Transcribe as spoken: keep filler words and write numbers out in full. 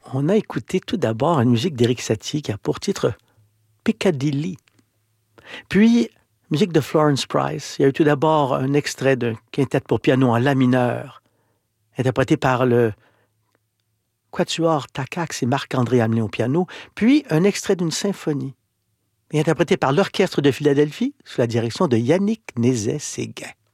On a écouté tout d'abord une musique d'Éric Satie qui a pour titre Piccadilly. Puis, musique de Florence Price. Il y a eu tout d'abord un extrait d'un quintet pour piano en la mineur, interprété par le Quatuor Tacax et Marc-André Hamelin au piano, puis un extrait d'une symphonie, interprété par l'Orchestre de Philadelphie sous la direction de Yannick Nézet-Séguin.